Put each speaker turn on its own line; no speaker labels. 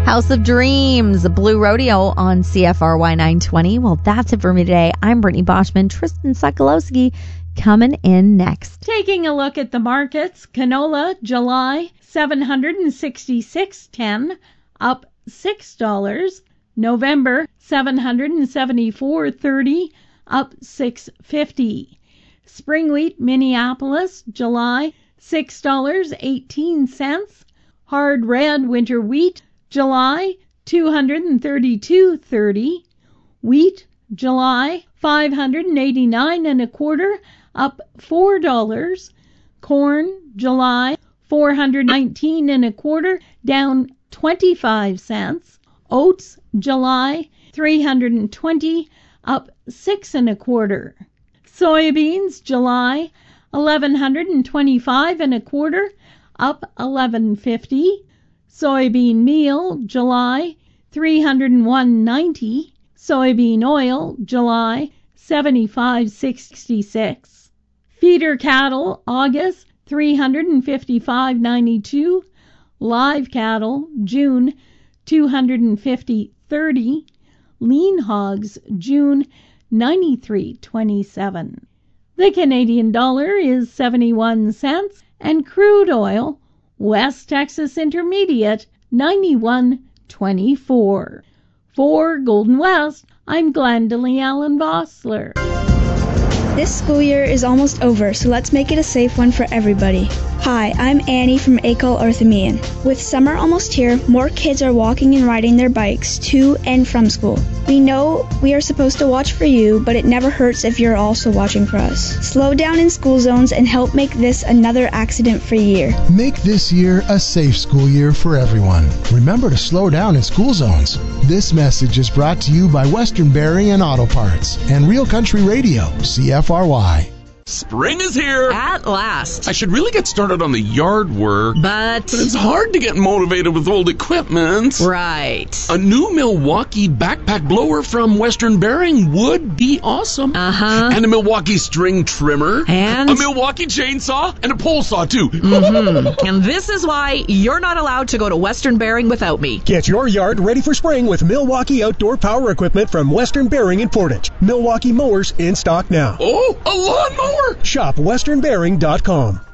House of Dreams, Blue Rodeo on CFRY 920. Well, that's it for me today. I'm Brittany Boschman. Tristan Sokolowski coming in next.
Taking a look at the markets, canola, July, $766.10, up $6. November, $774.30, up $6.50. Spring wheat, Minneapolis, July, $6.18. Hard red winter wheat, July, $232.30. Wheat, July, $589.25, up $4. Corn, July, $419.25, down 25 cents. Oats, July, $320, up 6.25. Soybeans, July, $1,125.25, up $11.50. Soybean meal, July, $301.90. Soybean oil, July, $75.66. Feeder cattle, August, $355.92. Live cattle, June, $250.30. Lean hogs, June, $93.27. The Canadian dollar is 71 cents, and crude oil, West Texas Intermediate, 91.24. For Golden West, I'm Glendalee Allen Vossler.
This school year is almost over, so let's make it a safe one for everybody. Hi, I'm Annie from Acol Orthomean. With summer almost here, more kids are walking and riding their bikes to and from school. We know we are supposed to watch for you, but it never hurts if you're also watching for us. Slow down in school zones and help make this another accident-free year.
Make this year a safe school year for everyone. Remember to slow down in school zones. This message is brought to you by Western Bearing and Auto Parts and Real Country Radio, CFRY.
Spring is here!
At last.
I should really get started on the yard work.
But
it's hard to get motivated with old equipment.
Right.
A new Milwaukee backpack blower from Western Bearing would be awesome.
Uh-huh.
And a Milwaukee string trimmer.
And
a Milwaukee chainsaw. And a pole saw, too.
Mm-hmm. And this is why you're not allowed to go to Western Bearing without me.
Get your yard ready for spring with Milwaukee outdoor power equipment from Western Bearing in Portage. Milwaukee mowers in stock now.
Oh, a lawnmower!
Shop westernbearing.com.